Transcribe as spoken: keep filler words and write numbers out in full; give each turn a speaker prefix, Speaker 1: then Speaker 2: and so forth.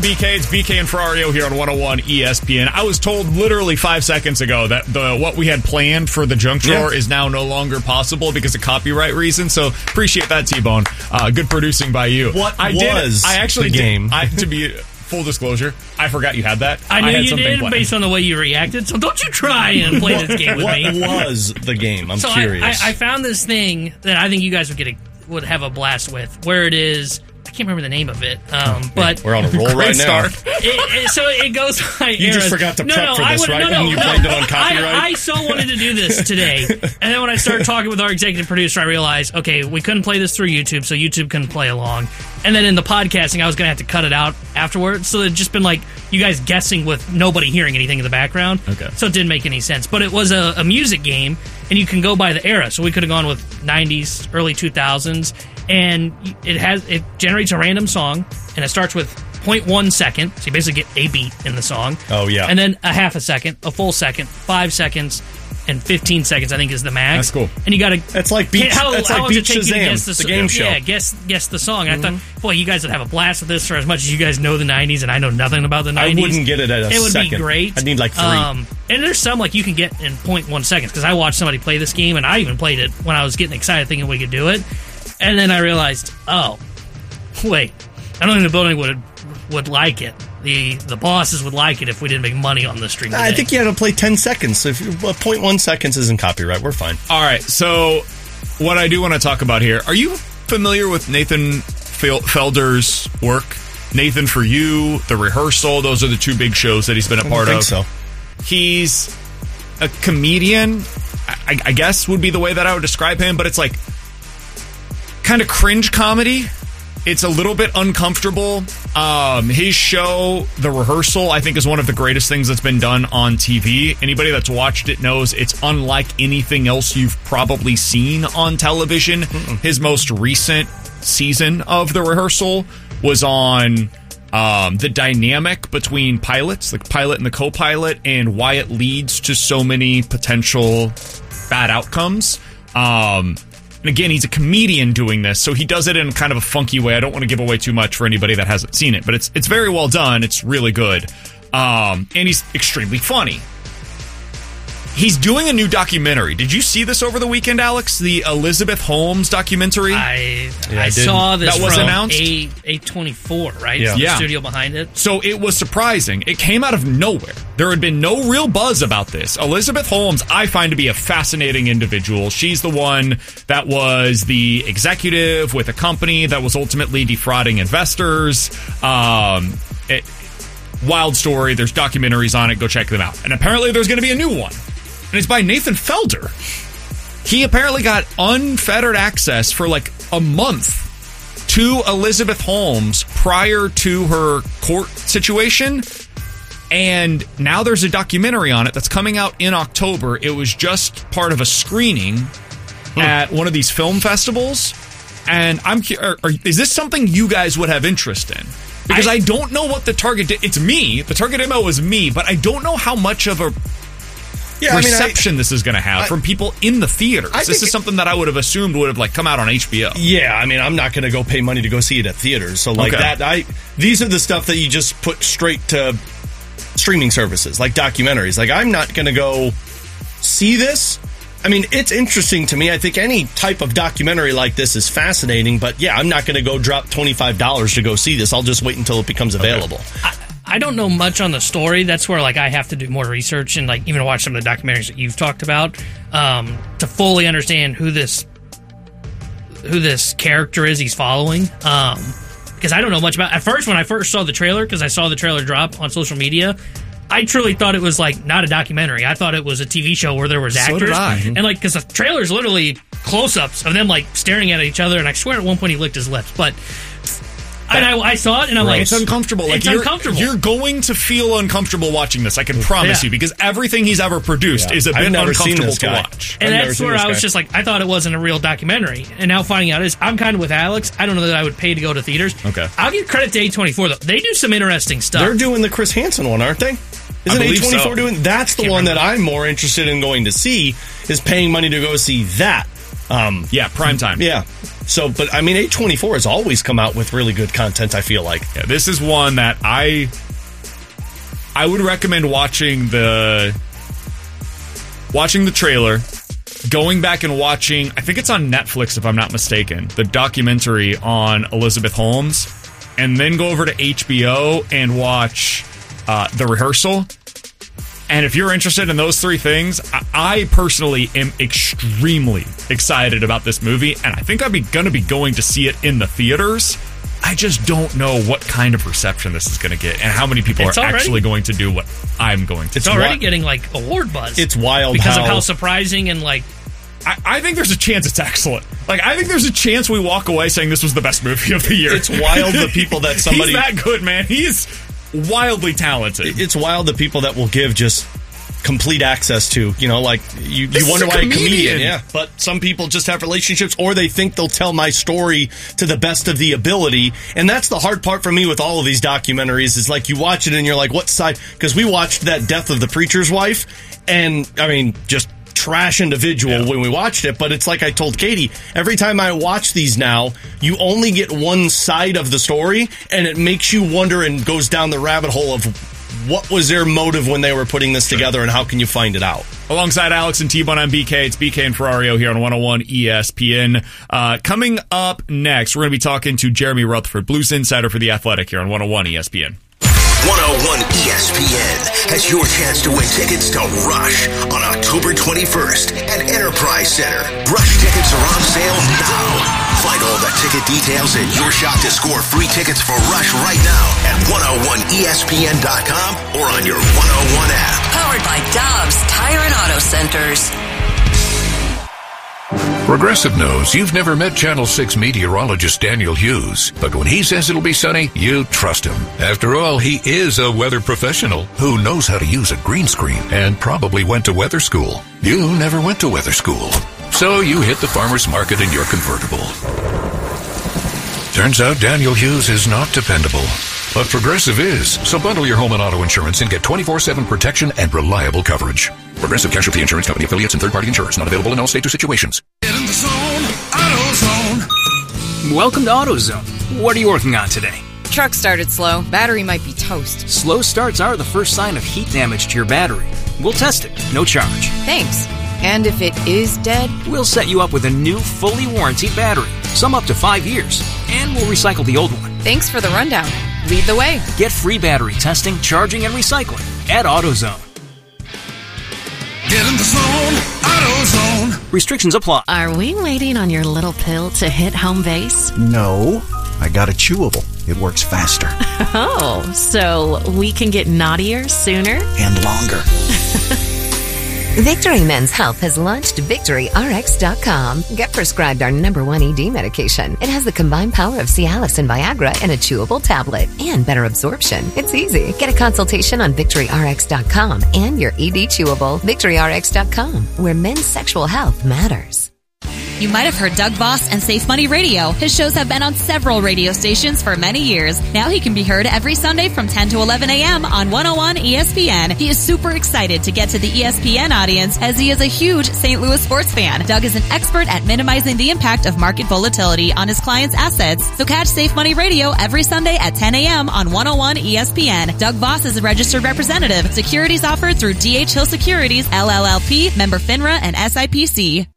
Speaker 1: B K, it's B K and Ferrario here on one oh one E S P N. I was told literally five seconds ago that the what we had planned for the junk drawer yeah. is now no longer possible because of copyright reasons. So appreciate that, T-Bone. Uh, good producing by you.
Speaker 2: What
Speaker 1: I
Speaker 2: was
Speaker 1: did, I actually
Speaker 2: the game?
Speaker 1: Did, I, to be full disclosure, I forgot you had that.
Speaker 3: I knew
Speaker 1: I had
Speaker 3: you did
Speaker 1: planned.
Speaker 3: based on the way you reacted. So don't you try and play this game with
Speaker 2: what
Speaker 3: me.
Speaker 2: What was the game? I'm
Speaker 3: so
Speaker 2: curious.
Speaker 3: I, I, I found this thing that I think you guys would get a, would have a blast with. Where it is. I can't remember the name of it, um, but
Speaker 2: we're on a roll right now.
Speaker 3: It, it, so it goes by
Speaker 2: You
Speaker 3: eras.
Speaker 2: just forgot to
Speaker 3: no,
Speaker 2: prep
Speaker 3: no,
Speaker 2: for
Speaker 3: I
Speaker 2: this,
Speaker 3: would,
Speaker 2: right?
Speaker 3: No, no,
Speaker 2: and you
Speaker 3: no,
Speaker 2: blamed it on copyright?
Speaker 3: I, I so wanted to do this today, and then when I started talking with our executive producer, I realized, okay, we couldn't play this through YouTube, so YouTube couldn't play along. And then in the podcasting, I was going to have to cut it out afterwards, so it's just been like you guys guessing with nobody hearing anything in the background.
Speaker 1: Okay.
Speaker 3: So it didn't make any sense. But it was a, a music game, and you can go by the era. So we could have gone with nineties, early two thousands, and it has it generates a random song, and it starts with zero point one second, so you basically get a beat in the song.
Speaker 2: Oh, yeah.
Speaker 3: And then a half a second, a full second, five seconds, and fifteen seconds, I think, is the max.
Speaker 1: That's cool.
Speaker 3: And you got to...
Speaker 2: That's like Beat,
Speaker 3: how,
Speaker 2: that's
Speaker 3: how
Speaker 2: like
Speaker 3: long
Speaker 2: Beat
Speaker 3: does it take you to
Speaker 2: Shazam,
Speaker 3: guess the,
Speaker 2: the game show.
Speaker 3: Yeah, guess, guess the song. Mm-hmm. I thought, boy, you guys would have a blast with this for as much as you guys know the nineties, and I know nothing about the nineties.
Speaker 2: I wouldn't get it at a
Speaker 3: It would
Speaker 2: second.
Speaker 3: be great.
Speaker 2: I'd need like three.
Speaker 3: Um, and there's some like you can get in zero point one seconds, because I watched somebody play this game, and I even played it when I was getting excited thinking we could do it. And then I realized, oh, wait, I don't think the building would would like it. The the bosses would like it if we didn't make money on the stream today.
Speaker 2: I think you had to play ten seconds. So if well, zero point one seconds isn't copyright, we're fine.
Speaker 1: All right, so what I do want to talk about here, are you familiar with Nathan Felder's work? Nathan For You, The Rehearsal, those are the two big shows that he's been a part
Speaker 2: I think
Speaker 1: of.
Speaker 2: So.
Speaker 1: He's a comedian, I, I guess would be the way that I would describe him, but it's like kind of cringe comedy. It's a little bit uncomfortable. Um, his show, The Rehearsal, I think is one of the greatest things that's been done on T V. Anybody that's watched it knows it's unlike anything else you've probably seen on television. Mm-mm. His most recent season of The Rehearsal was on um, the dynamic between pilots, the pilot and the co-pilot, and why it leads to so many potential bad outcomes. Um... And again, he's a comedian doing this, so he does it in kind of a funky way. I don't want to give away too much for anybody that hasn't seen it, but it's it's very well done. It's really good. Um, and he's extremely funny. He's doing a new documentary. Did you see this over the weekend, Alex? The Elizabeth Holmes documentary?
Speaker 3: I,
Speaker 2: yeah,
Speaker 3: I,
Speaker 2: I
Speaker 3: saw this
Speaker 1: that was
Speaker 3: from
Speaker 1: announced?
Speaker 3: A twenty-four, right?
Speaker 2: Yeah.
Speaker 3: The
Speaker 1: yeah.
Speaker 3: studio behind it.
Speaker 1: So it was surprising. It came out of nowhere. There had been no real buzz about this. Elizabeth Holmes, I find to be a fascinating individual. She's the one that was the executive with a company that was ultimately defrauding investors. Um, it, wild story. There's documentaries on it. Go check them out. And apparently there's going to be a new one. And it's by Nathan Felder. He apparently got unfettered access for like a month to Elizabeth Holmes prior to her court situation. And now there's a documentary on it that's coming out in October. It was just part of a screening hmm. at one of these film festivals. And I'm are, are, is this something you guys would have interest in? Because I, I don't know what the target... It's me. The target demo is me, but I don't know how much of a... Yeah, reception I mean, I, this is going to have I, from people in the theaters. This is something that I would have assumed would have like come out on H B O.
Speaker 2: Yeah, I mean, I'm not going to go pay money to go see it at theaters. So like okay. that, I these are the stuff that you just put straight to streaming services, like documentaries. Like I'm not going to go see this. I mean, it's interesting to me. I think any type of documentary like this is fascinating. But yeah, I'm not going to go drop twenty-five dollars to go see this. I'll just wait until it becomes available.
Speaker 3: Okay. I, I don't know much on the story. That's where like I have to do more research and like even watch some of the documentaries that you've talked about um, to fully understand who this who this character is he's following. Um, because I don't know much about. At first, when I first saw the trailer, because I saw the trailer drop on social media, I truly thought it was like not a documentary. I thought it was a T V show where there was actors.
Speaker 1: So did I.
Speaker 3: And like because the trailer is literally close-ups of them like staring at each other. And I swear at one point he licked his lips, but. And I, I saw it, and I'm
Speaker 1: right.
Speaker 3: like,
Speaker 1: it's uncomfortable. Like
Speaker 3: it's
Speaker 1: you're,
Speaker 3: uncomfortable.
Speaker 1: You're going to feel uncomfortable watching this. I can promise
Speaker 3: yeah.
Speaker 1: you, because everything he's ever produced yeah. is a bit uncomfortable to watch.
Speaker 3: And
Speaker 2: I've
Speaker 3: that's where I was guy. just like, I thought it wasn't a real documentary, and now finding out is I'm kind of with Alex. I don't know that I would pay to go to theaters.
Speaker 1: Okay,
Speaker 3: I'll give credit to A twenty-four though. They do some interesting stuff.
Speaker 2: They're doing the Chris Hansen one, aren't they? Isn't A twenty-four
Speaker 1: so.
Speaker 2: doing? That's the one remember. that I'm more interested in going to see. Is paying money to go see that. Um,
Speaker 1: yeah, prime time.
Speaker 2: Yeah. So, but I mean, A twenty-four has always come out with really good content, I feel like.
Speaker 1: Yeah, this is one that I I would recommend watching the watching the trailer, going back and watching, I think it's on Netflix if I'm not mistaken, the documentary on Elizabeth Holmes, and then go over to H B O and watch uh, The Rehearsal. And if you're interested in those three things, I, I personally am extremely excited about this movie, and I think I'm going to be going to see it in the theaters. I just don't know what kind of reception this is going to get and how many people
Speaker 3: It's
Speaker 1: are
Speaker 3: already-
Speaker 1: actually going to do what I'm going to
Speaker 3: It's
Speaker 1: do.
Speaker 3: already
Speaker 2: wi-
Speaker 3: getting like award buzz.
Speaker 2: It's wild
Speaker 3: because
Speaker 2: how-
Speaker 3: of how surprising and like
Speaker 1: I, I think there's a chance it's excellent. Like, I think there's a chance we walk away saying this was the best movie of the year.
Speaker 2: It's wild the people that somebody...
Speaker 1: He's that good, man. He's wildly talented.
Speaker 2: It's wild the people that will give just complete access to, you know, like, you,
Speaker 1: This
Speaker 2: you wonder
Speaker 1: is a
Speaker 2: why
Speaker 1: comedian.
Speaker 2: a comedian, yeah. But some people just have relationships, or they think they'll tell my story to the best of the ability. And that's the hard part for me with all of these documentaries, is like, you watch it and you're like, what side? Because we watched that Death of the Preacher's Wife, and, I mean, just trash individual
Speaker 1: Yeah.
Speaker 2: when we watched it. But it's like I told Katie, every time I watch these now, you only get one side of the story, and it makes you wonder and goes down the rabbit hole of what was their motive when they were putting this together, and how can you find it out?
Speaker 1: Alongside Alex and T-Bone, I'm B K. It's B K and Ferrario here on one oh one E S P N. Uh, coming up next, we're going to be talking to Jeremy Rutherford, Blues Insider for The Athletic here on one oh one E S P N.
Speaker 4: one oh one E S P N has your chance to win tickets to Rush on October twenty-first at Enterprise Center. Rush tickets are on sale now. Find all the ticket details and your shot to score free tickets for Rush right now at one oh one E S P N dot com or on your one oh one app.
Speaker 5: Powered by Dobbs Tire and Auto Centers.
Speaker 6: Progressive knows you've never met Channel six meteorologist Daniel Hughes, but when he says it'll be sunny, you trust him. After all, he is a weather professional who knows how to use a green screen and probably went to weather school. You never went to weather school, so you hit the farmer's market in your convertible. Turns out Daniel Hughes is not dependable, but Progressive is. So bundle your home and auto insurance and get twenty-four seven protection and reliable coverage. Progressive Casualty Insurance Company affiliates and third-party insurers. Not available in all states or situations.
Speaker 7: Get in the zone, AutoZone.
Speaker 8: Welcome to AutoZone. What are you working on today?
Speaker 9: Truck started slow. Battery might be toast.
Speaker 8: Slow starts are the first sign of heat damage to your battery. We'll test it, no charge.
Speaker 9: Thanks. And if it is dead?
Speaker 8: We'll set you up with a new, fully warranted battery, some up to five years, and we'll recycle the old one.
Speaker 9: Thanks for the rundown. Lead the way.
Speaker 8: Get free battery testing, charging, and recycling at AutoZone.
Speaker 7: Get in the zone, AutoZone.
Speaker 8: Restrictions apply.
Speaker 5: Are we waiting on your little pill to hit home base?
Speaker 10: No, I got a chewable. It works faster
Speaker 5: Oh, so we can get naughtier sooner?
Speaker 10: and longer.
Speaker 11: Victory Men's Health has launched Victory R X dot com. Get prescribed our number one E D medication. It has the combined power of Cialis and Viagra in a chewable tablet and better absorption. It's easy. Get a consultation on Victory R X dot com and your E D chewable. Victory R X dot com, where men's sexual health matters.
Speaker 12: You might have heard Doug Voss and Safe Money Radio. His shows have been on several radio stations for many years. Now he can be heard every Sunday from ten to eleven a.m. on one oh one E S P N. He is super excited to get to the E S P N audience as he is a huge Saint Louis sports fan. Doug is an expert at minimizing the impact of market volatility on his clients' assets. So catch Safe Money Radio every Sunday at ten a.m. on one oh one E S P N. Doug Voss is a registered representative. Securities offered through D H Hill Securities, L L L P, member FINRA, and S I P C.